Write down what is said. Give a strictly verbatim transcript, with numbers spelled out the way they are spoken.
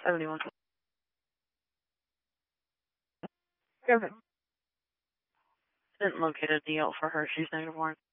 seventy-one. Perfect. Didn't locate a deal for her. She's negative one.